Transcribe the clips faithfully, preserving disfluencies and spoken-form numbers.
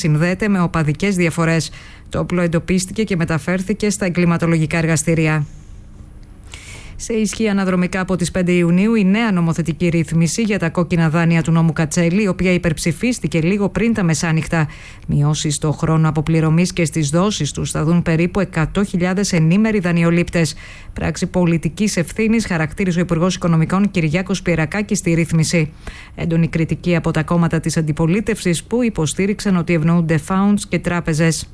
συνδέεται με οπαδικές διαφορές. Το όπλο εντοπίστηκε και μεταφέρθηκε στα εγκληματολογικά εργαστήρια. Σε ισχύ αναδρομικά από τις πέντε Ιουνίου η νέα νομοθετική ρύθμιση για τα κόκκινα δάνεια του νόμου Κατσέλη, η οποία υπερψηφίστηκε λίγο πριν τα μεσάνυχτα. Μειώσεις στο χρόνο αποπληρωμής και στις δόσεις τους θα δουν περίπου εκατό χιλιάδες ενήμεροι δανειολήπτες. Πράξη πολιτικής ευθύνης, χαρακτήρισε ο Υπουργός Οικονομικών Κυριάκος Πιερακάκης στη ρύθμιση. Έντονη κριτική από τα κόμματα της αντιπολίτευσης που υποστήριξαν ότι ευνοούνται funds και τράπεζες.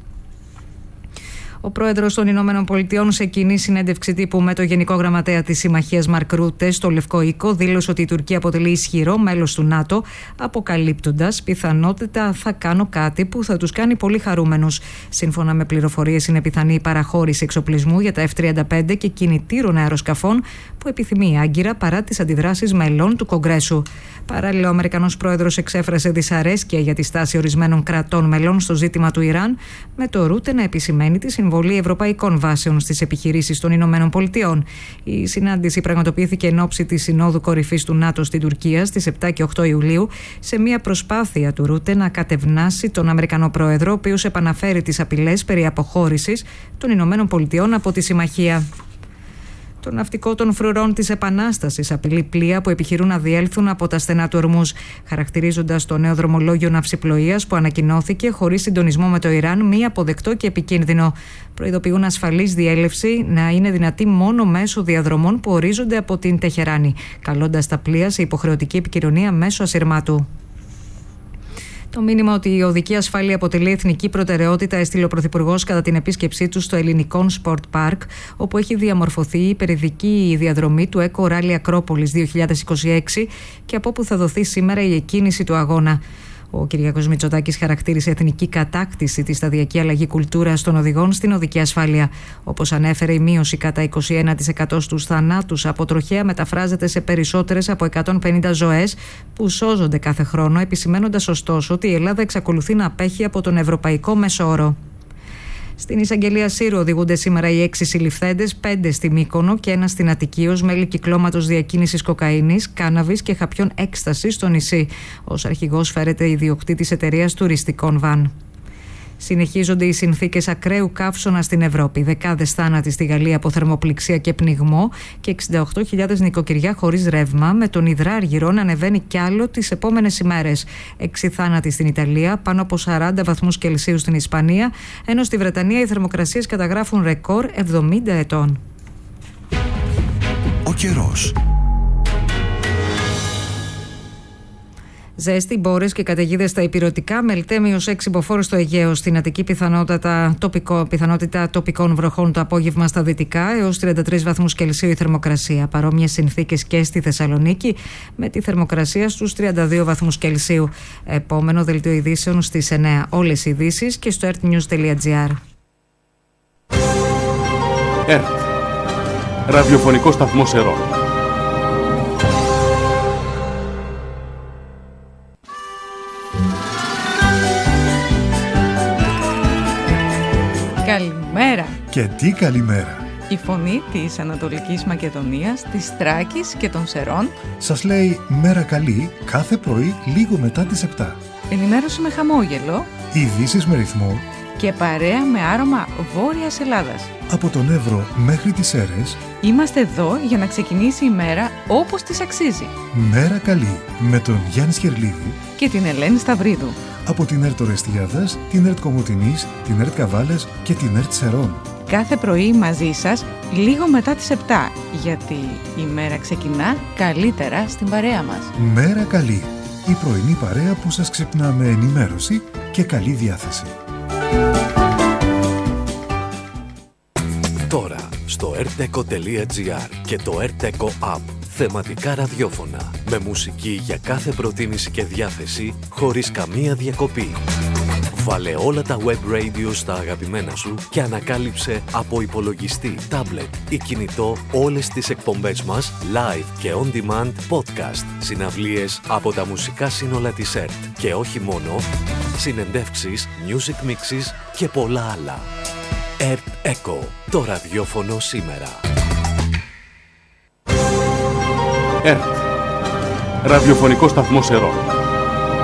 Ο πρόεδρος των Ηνωμένων Πολιτειών, σε κοινή συνέντευξη τύπου με το Γενικό Γραμματέα της Συμμαχίας Μαρκ Ρούτε στο Λευκό Οίκο, δήλωσε ότι η Τουρκία αποτελεί ισχυρό μέλος του ΝΑΤΟ, αποκαλύπτοντας πιθανότητα θα κάνω κάτι που θα τους κάνει πολύ χαρούμενους. Σύμφωνα με πληροφορίες, είναι πιθανή η παραχώρηση εξοπλισμού για τα εφ τριάντα πέντε και κινητήρων αεροσκαφών που επιθυμεί η Άγκυρα παρά τις αντιδράσεις μελών του Κογκρέσου. Παράλληλα, ο Αμερικανός πρόεδρος εξέφρασε δυσαρέσκεια για τη στάση ορισμένων κρατών μελών στο ζήτημα του Ιράν, με το Ρούτε να επισημαίνει τη συμβολή ευρωπαϊκών βάσεων στις επιχειρήσεις των Ηνωμένων Πολιτειών. Η συνάντηση πραγματοποιήθηκε εν ώψη της Συνόδου Κορυφής του ΝΑΤΟ στην Τουρκία στις επτά και οκτώ Ιουλίου, σε μια προσπάθεια του Ρούτε να κατευνάσει τον Αμερικανό πρόεδρο, ο οποίος επαναφέρει τις απειλές περί αποχώρησης των Ηνωμένων Πολιτειών από τη Συμμαχία. Το ναυτικό των φρουρών της Επανάστασης απειλεί πλοία που επιχειρούν να διέλθουν από τα στενά του Ορμούζ, χαρακτηρίζοντας το νέο δρομολόγιο ναυσιπλοείας που ανακοινώθηκε χωρίς συντονισμό με το Ιράν μη αποδεκτό και επικίνδυνο. Προειδοποιούν ασφαλής διέλευση να είναι δυνατή μόνο μέσω διαδρομών που ορίζονται από την Τεχεράνη, καλώντας τα πλοία σε υποχρεωτική επικοινωνία μέσω ασυρμάτου. Το μήνυμα ότι η οδική ασφάλεια αποτελεί εθνική προτεραιότητα έστειλε ο Πρωθυπουργός κατά την επίσκεψή του στο Ελληνικό Sport Park, όπου έχει διαμορφωθεί η υπερηδική διαδρομή του Eco Rally Ακρόπολης δύο χιλιάδες είκοσι έξι και από όπου θα δοθεί σήμερα η εκκίνηση του αγώνα. Ο Κυριάκος Μητσοτάκης χαρακτήρισε εθνική κατάκτηση τη σταδιακή αλλαγή κουλτούρας των οδηγών στην οδική ασφάλεια. Όπως ανέφερε, η μείωση κατά είκοσι ένα τοις εκατό στους θανάτους από τροχαία μεταφράζεται σε περισσότερες από εκατόν πενήντα ζωές που σώζονται κάθε χρόνο, επισημένοντας ωστόσο ότι η Ελλάδα εξακολουθεί να απέχει από τον ευρωπαϊκό μέσο-όρο. Στην εισαγγελία Σύρου οδηγούνται σήμερα οι έξι συλληφθέντες, πέντε στη Μύκονο και ένα στην Αττική, ως μέλη κυκλώματος διακίνησης κοκαίνης, κάναβης και χαπιών έκστασης στο νησί. Ως αρχηγός φέρεται ιδιοκτήτης εταιρείας τουριστικών βαν. Συνεχίζονται οι συνθήκες ακραίου καύσωνα στην Ευρώπη. Δεκάδες θάνατοι στη Γαλλία από θερμοπληξία και πνιγμό και εξήντα οκτώ χιλιάδες νοικοκυριά χωρίς ρεύμα, με τον υδράργυρο να ανεβαίνει κι άλλο τις επόμενες ημέρες. Έξι θάνατοι στην Ιταλία, πάνω από σαράντα βαθμούς Κελσίου στην Ισπανία, ενώ στη Βρετανία οι θερμοκρασίες καταγράφουν ρεκόρ εβδομήντα ετών. Ο καιρός. Ζέστη, μπόρες και καταιγίδες στα ηπειρωτικά, μελτέμιος έξι υποφόρους στο Αιγαίο. Στην Αττική πιθανότητα, τοπικό, πιθανότητα τοπικών βροχών το απόγευμα στα δυτικά, έως τριάντα τρεις βαθμούς Κελσίου η θερμοκρασία. Παρόμοιες συνθήκες και στη Θεσσαλονίκη, με τη θερμοκρασία στους τριάντα δύο βαθμούς Κελσίου. Επόμενο δελτίο ειδήσεων στις εννέα. Όλες οι ειδήσεις και στο ερτ νιους τελεία τζι άρ. ΕΡΤ. Ραδιοφωνικό σταθμό Σερών. Καλημέρα. Και τι καλημέρα. Η φωνή της Ανατολικής Μακεδονίας, της Θράκης και των Σερών σας λέει μέρα καλή κάθε πρωί λίγο μετά τις επτά. Ενημέρωση με χαμόγελο, ειδήσεις με ρυθμό και παρέα με άρωμα Βόρειας Ελλάδας. Από τον Εύρο μέχρι τις Σέρρες είμαστε εδώ για να ξεκινήσει η μέρα όπως της αξίζει. Μέρα καλή με τον Γιάννη Σκερλίδη και την Ελένη Σταυρίδου. Από την ΕΡΤ Ορεστιάδας, την ΕΡΤ Κομοτηνής, την ΕΡΤ Καβάλες και την ΕΡΤ Σερών. Κάθε πρωί μαζί σας λίγο μετά τις επτά, γιατί η μέρα ξεκινά καλύτερα στην παρέα μας. Μέρα καλή. Η πρωινή παρέα που σας ξυπνά με ενημέρωση και καλή διάθεση. Τώρα στο ερτεκο τελεία τζι άρ και το ερτεκο App. Θεματικά ραδιόφωνα με μουσική για κάθε προτίμηση και διάθεση, χωρίς καμία διακοπή. Βάλε όλα τα web radio στα αγαπημένα σου και ανακάλυψε από υπολογιστή, tablet ή κινητό όλες τις εκπομπές μας live και on demand podcast, συναυλίες από τα μουσικά σύνολα της ΕΡΤ και όχι μόνο, συνεντεύξεις, music mixes και πολλά άλλα. ΕΡΤ Echo, το ραδιόφωνο σήμερα. ΕΡΤ. Ραδιοφωνικό σταθμό Σερών.